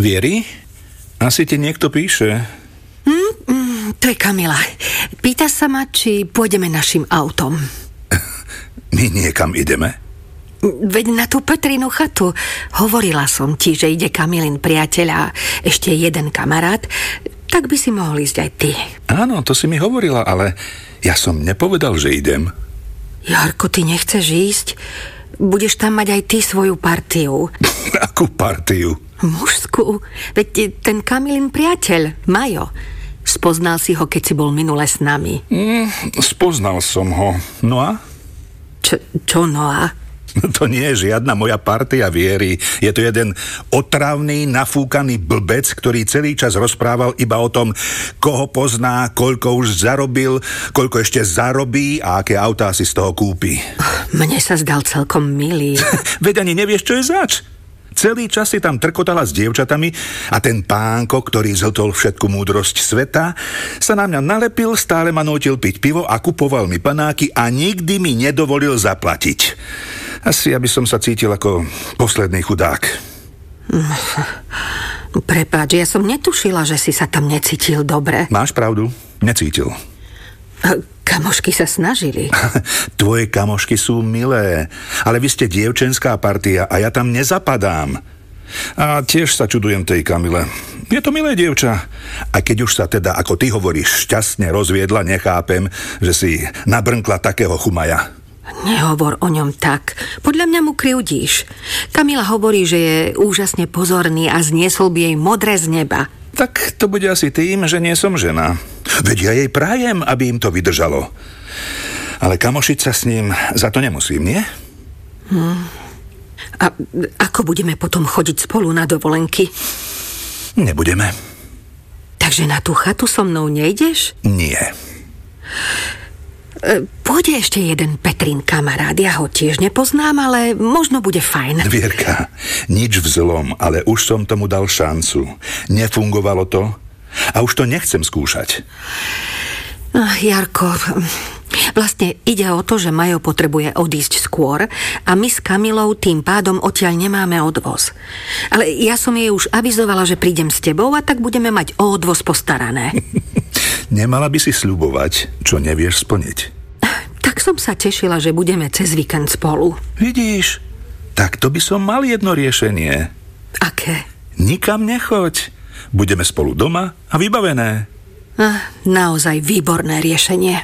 Vieri? Asi ti niekto píše. To je Kamila. Pýta sa ma, či pôjdeme našim autom. My niekam ideme? Veď na tú Petrinu chatu. Hovorila som ti, že ide Kamilin priateľ a ešte jeden kamarát. Tak by si mohol ísť aj ty. Áno, to si mi hovorila, ale ja som nepovedal, že idem. Jarko, ty nechceš ísť? Budeš tam mať aj ty svoju partiu. Akú partiu? Mužskú. Veď ten Kamilin priateľ, Majo. Spoznal si ho, keď si bol minule s nami. Spoznal som ho. No a? Čo no a? To nie je žiadna moja partia, Viery. Je to jeden otravný, nafúkaný blbec, ktorý celý čas rozprával iba o tom, koho pozná, koľko už zarobil, koľko ešte zarobí a aké autá si z toho kúpi. Mne sa zdal celkom milý. Veď ani nevieš, čo je zač. Celý čas si tam trkotala s dievčatami a ten pánko, ktorý zhltol všetku múdrosť sveta, sa na mňa nalepil, stále ma nútil piť pivo a kupoval mi panáky a nikdy mi nedovolil zaplatiť. Asi, aby som sa cítil ako posledný chudák. Prepáč, ja som netušila, že si sa tam necítil dobre. Máš pravdu, necítil. Kamošky sa snažili. Tvoje kamošky sú milé, ale vy ste dievčenská partia a ja tam nezapadám. A tiež sa čudujem tej Kamile. Je to milé dievča. A keď už sa teda, ako ty hovoríš, šťastne rozviedla, nechápem, že si nabrnkla takého chumaja. Nehovor o ňom tak. Podľa mňa mu krivdíš. Kamila hovorí, že je úžasne pozorný a zniesol by jej modré z neba. Tak to bude asi tým, že nie som žena. Veď ja jej prajem, aby im to vydržalo. Ale kamošiť sa s ním za to nemusím, nie? A ako budeme potom chodiť spolu na dovolenky? Nebudeme. Takže na tú chatu so mnou nejdeš? Nie. Pôjde ešte jeden Petrin kamarát. Ja ho tiež nepoznám, ale možno bude fajn. Vierka, nič vzlom, ale už som tomu dal šancu. Nefungovalo to a už to nechcem skúšať. Jarko, vlastne ide o to, že Majo potrebuje odísť skôr a my s Kamilou tým pádom odtiaľ nemáme odvoz. Ale ja som jej už avizovala, že prídem s tebou a tak budeme mať o odvoz postarané. Nemala by si sľubovať, čo nevieš splniť. Tak som sa tešila, že budeme cez víkend spolu. Vidíš, tak to by som mal jedno riešenie. Aké? Nikam nechoď. Budeme spolu doma a vybavené. Naozaj výborné riešenie.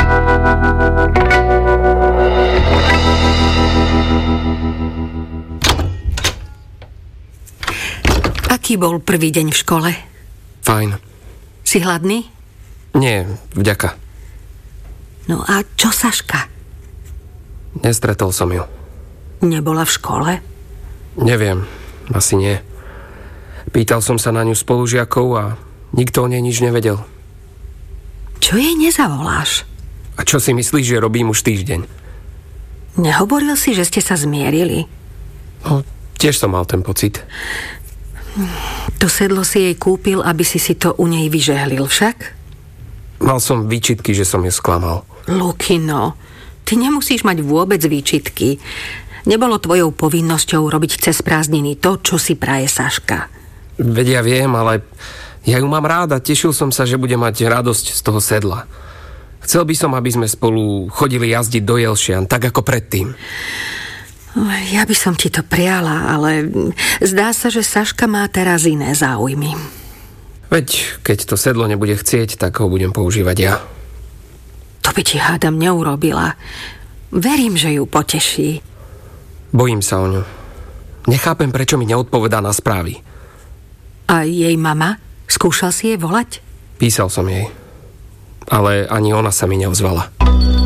Aký bol prvý deň v škole? Fajn. Si hladný? Nie, vďaka. No a čo Saška? Nestretol som ju. Nebola v škole? Neviem, asi nie. Pýtal som sa na ňu spolužiakov a nikto o nej nič nevedel. Čo jej nezavoláš? A čo si myslíš, že robím už týždeň? Nehovoril si, že ste sa zmierili? No, tiež som mal ten pocit. To sedlo si jej kúpil, aby si to u nej vyžehlil však? Mal som výčitky, že som ju sklamal. Lukino, ty nemusíš mať vôbec výčitky. Nebolo tvojou povinnosťou robiť cez prázdniny to, čo si praje Saška. Veď ja viem, ale ja ju mám rád a tešil som sa, že bude mať radosť z toho sedla. Chcel by som, aby sme spolu chodili jazdiť do Jelšian, tak ako predtým. Ja by som ti to priala, ale zdá sa, že Saška má teraz iné záujmy. Veď, keď to sedlo nebude chcieť, tak ho budem používať ja. To by ti hádam neurobila. Verím, že ju poteší. Bojím sa o ňu. Nechápem, prečo mi neodpovedá na správy. A jej mama? Skúšal si jej volať? Písal som jej. Ale ani ona sa mi neozvala.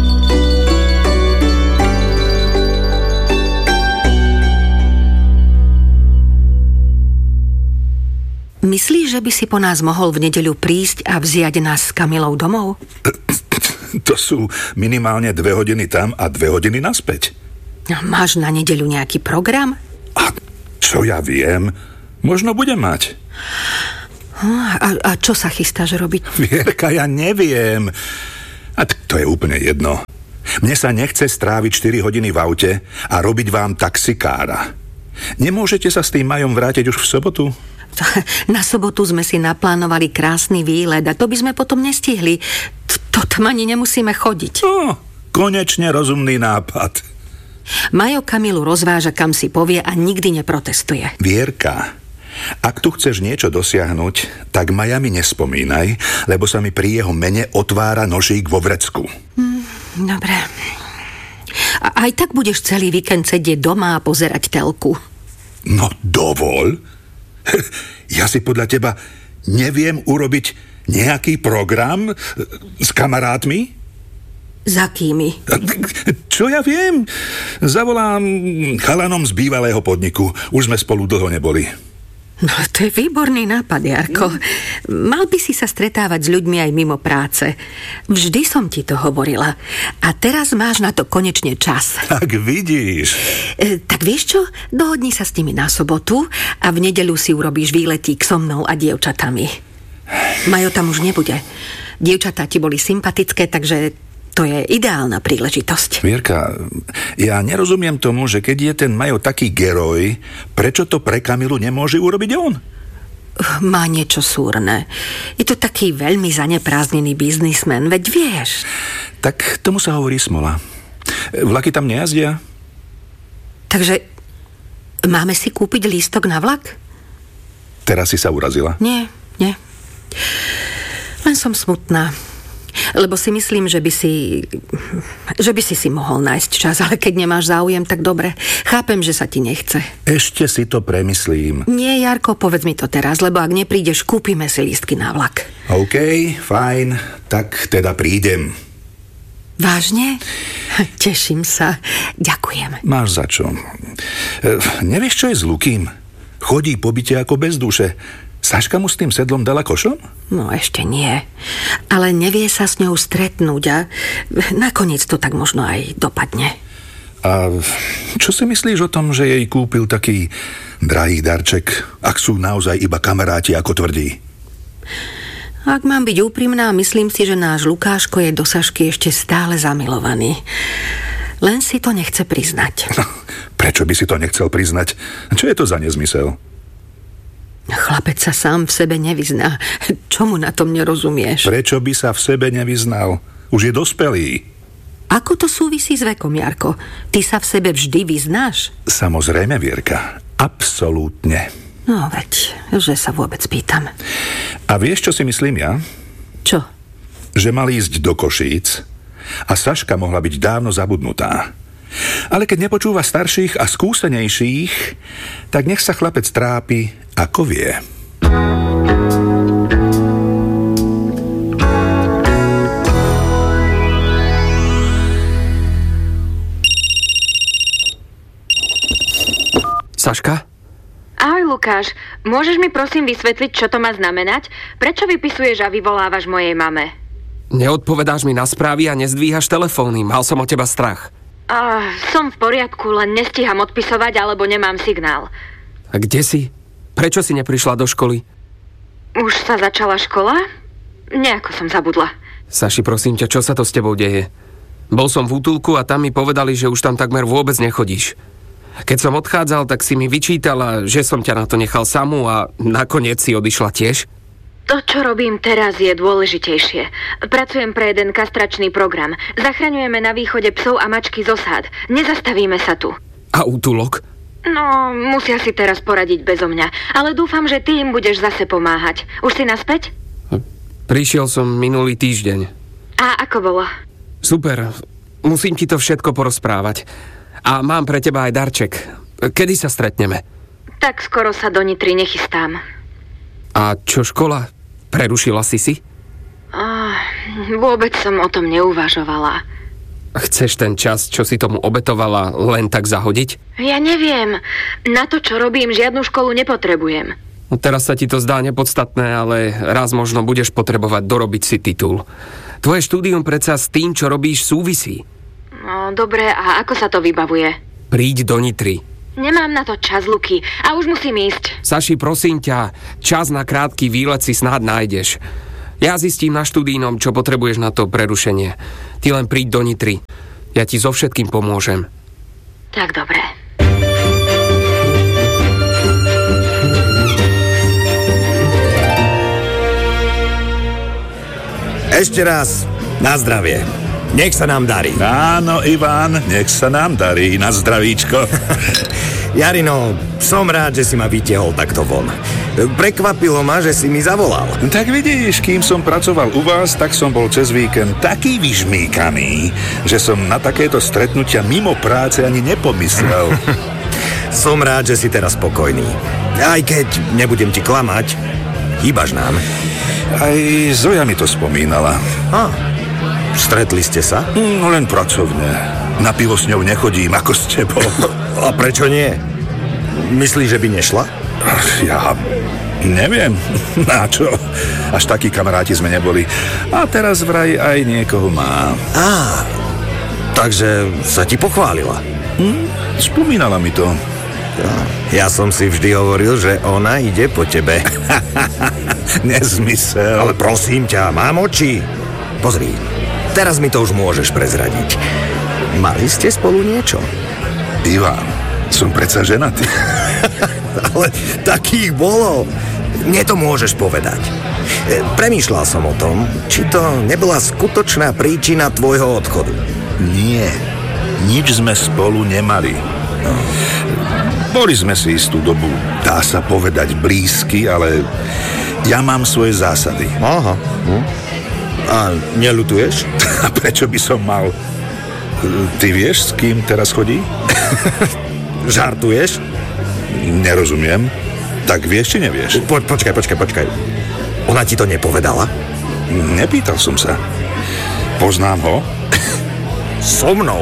Myslíš, že by si po nás mohol v nedeľu prísť a vziať nás s Kamilou domov? To sú minimálne 2 hodiny tam a 2 hodiny naspäť. Máš na nedeľu nejaký program? A čo ja viem? Možno budem mať. A čo sa chystáš robiť? Vierka, ja neviem. A to je úplne jedno. Mne sa nechce stráviť 4 hodiny v aute a robiť vám taxikára. Nemôžete sa s tým Majom vrátiť už v sobotu? Na sobotu sme si naplánovali krásny výlet a to by sme potom nestihli. To tam ani nemusíme chodiť. Konečne rozumný nápad. Majo Kamilu rozváža, kam si povie a nikdy neprotestuje. Vierka, ak tu chceš niečo dosiahnuť, tak Maja mi nespomínaj, lebo sa mi pri jeho mene otvára nožík vo vrecku. Dobre. A aj tak budeš celý víkend sedieť doma a pozerať telku. No dovol. Ja si podľa teba neviem urobiť nejaký program s kamarátmi? Za kými? Čo ja viem? Zavolám chalanom z bývalého podniku. Už sme spolu dlho neboli. No, to je výborný nápad, Jarko. Mal by si sa stretávať s ľuďmi aj mimo práce. Vždy som ti to hovorila. A teraz máš na to konečne čas. Tak vidíš. Tak vieš čo? Dohodni sa s nimi na sobotu a v nedeľu si urobíš výletík so mnou a dievčatami. Majo tam už nebude. Dievčatá ti boli sympatické, takže to je ideálna príležitosť. Vierka, ja nerozumiem tomu, že keď je ten Majo taký geroj, prečo to pre Kamilu nemôže urobiť on? Má niečo súrne. Je to taký veľmi zanepráznený biznismen, veď vieš. Tak tomu sa hovorí smola. Vlaky tam nejazdia? Takže máme si kúpiť lístok na vlak? Teraz si sa urazila? Nie. Len som smutná. Lebo si myslím, že by si mohol nájsť čas, ale keď nemáš záujem, tak dobre. Chápem, že sa ti nechce. Ešte si to premyslím. Nie, Jarko, povedz mi to teraz, lebo ak neprídeš, kúpime si lístky na vlak. OK, fajn, tak teda prídem. Vážne? Teším sa. Ďakujem. Máš za čo. Nevieš, čo je s Lukým? Chodí po byte ako bez duše. Saška mu s tým sedlom dala košom? No ešte nie. Ale nevie sa s ňou stretnúť a nakoniec to tak možno aj dopadne. A čo si myslíš o tom, že jej kúpil taký drahý darček, ak sú naozaj iba kamaráti, ako tvrdí? Ak mám byť úprimná, myslím si, že náš Lukáško je do Sašky ešte stále zamilovaný. Len si to nechce priznať. Prečo by si to nechcel priznať? Čo je to za nezmysel? Chlapec sa sám v sebe nevyzná. Čomu na tom nerozumieš? Prečo by sa v sebe nevyznal? Už je dospelý. Ako to súvisí s vekom, Jarko? Ty sa v sebe vždy vyznáš? Samozrejme, Vierka. Absolútne. No veď, že sa vôbec pýtam. A vieš, čo si myslím ja? Čo? Že mal ísť do Košíc a Saška mohla byť dávno zabudnutá. Ale keď nepočúva starších a skúsenejších, tak nech sa chlapec trápi, ako vie. Saška? Ahoj, Lukáš. Môžeš mi prosím vysvetliť, čo to má znamenať? Prečo vypisuješ a vyvolávaš mojej mame? Neodpovedáš mi na správy a nezdvíhaš telefóny. Mal som o teba strach. Som v poriadku, len nestíham odpisovať, alebo nemám signál. A kde si? Prečo si neprišla do školy? Už sa začala škola? Nejako som zabudla. Saši, prosím ťa, čo sa to s tebou deje? Bol som v útulku a tam mi povedali, že už tam takmer vôbec nechodíš. Keď som odchádzal, tak si mi vyčítala, že som ťa na to nechal samú a nakoniec si odišla tiež? To, čo robím teraz, je dôležitejšie. Pracujem pre jeden kastračný program. Zachraňujeme na východe psov a mačky z osád. Nezastavíme sa tu. A útulok? No, musia si teraz poradiť bezo mňa. Ale dúfam, že ty im budeš zase pomáhať. Už si naspäť? Prišiel som minulý týždeň. A ako bolo? Super. Musím ti to všetko porozprávať. A mám pre teba aj darček. Kedy sa stretneme? Tak skoro sa do Nitry nechystám. A čo škola? Prerušila si? Vôbec som o tom neuvažovala. Chceš ten čas, čo si tomu obetovala, len tak zahodiť? Ja neviem. Na to, čo robím, žiadnu školu nepotrebujem. No teraz sa ti to zdá nepodstatné, ale raz možno budeš potrebovať dorobiť si titul. Tvoje štúdium predsa s tým, čo robíš, súvisí. No, dobre, a ako sa to vybavuje? Príď do Nitry. Nemám na to čas, Luky, a už musím ísť. Saši, prosím ťa, čas na krátky výlet si snáď nájdeš. Ja zistím na študijnom, čo potrebuješ na to prerušenie. Ty len príď do Nitry. Ja ti so všetkým pomôžem. Tak dobre. Ešte raz, na zdravie. Nech sa nám darí. Áno, Ivan, nech sa nám darí. Na zdravíčko. Jarino, som rád, že si ma vytiahol takto von. Prekvapilo ma, že si mi zavolal. Tak vidíš, kým som pracoval u vás, tak som bol cez víkend taký vyžmýkaný, že som na takéto stretnutia mimo práce ani nepomyslel. Som rád, že si teraz spokojný. Aj keď nebudem ti klamať, chýbaš nám. Aj Zoja mi to spomínala. Stretli ste sa? No len pracovne. Na pivo s ňou nechodím, ako s tebou. A prečo nie? Myslíš, že by nešla? Ja neviem. Na čo? Až takí kamaráti sme neboli. A teraz vraj aj niekoho má. Takže sa ti pochválila. Spomínala mi to. Ja som si vždy hovoril, že ona ide po tebe. Nezmysel. Ale prosím ťa, mám oči. Pozri, teraz mi to už môžeš prezradiť. Mali ste spolu niečo? Ivan, som predsa ženatý. Ale takých bolo. Mne to môžeš povedať. Premýšľal som o tom, či to nebola skutočná príčina tvojho odchodu. Nie, nič sme spolu nemali. Boli sme si istú dobu, dá sa povedať, blízky, ale ja mám svoje zásady. Aha. A neľutuješ? A prečo by som mal? Ty vieš, s kým teraz chodí? Žartuješ? Nerozumiem. Tak vieš, či nevieš? Počkaj. Ona ti to nepovedala? Nepýtal som sa. Poznám ho? So mnou?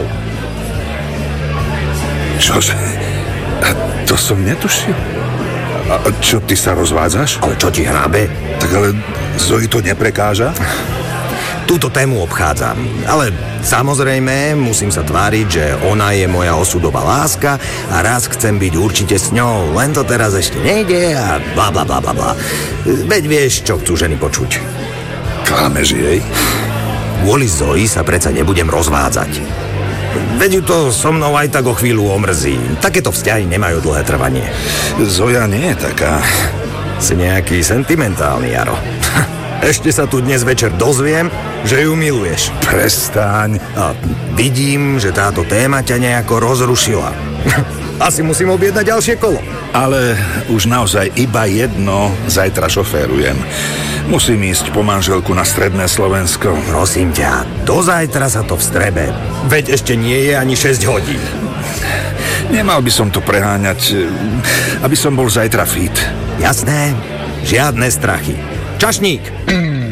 Čože? A to som netušil. A čo, ty sa rozvádzaš? Ale čo ti hrabe? Tak ale Zoji to neprekáža? Túto tému obchádzam, ale samozrejme musím sa tváriť, že ona je moja osudová láska a raz chcem byť určite s ňou, len to teraz ešte nejde a bla bla bla bla bla. Veď vieš, čo chcú ženy počuť. Klameš jej? Kvôli Zoji sa predsa nebudem rozvádzať. Veď ju to so mnou aj tak o chvíľu omrzí. Takéto vzťahy nemajú dlhé trvanie. Zoja nie je taká. Si nejaký sentimentálny, Jaro. Ešte sa tu dnes večer dozviem, že ju miluješ. Prestaň. A vidím, že táto téma ťa nejako rozrušila. Asi musím objednať ďalšie kolo. Ale už naozaj iba jedno, zajtra šoférujem. Musím ísť po manželku na stredné Slovensko. Prosím ťa, do zajtra sa to vstrebe. Veď ešte nie je ani 6 hodín. Nemal by som to preháňať, aby som bol zajtra fit. Jasné, žiadne strachy. Čašník!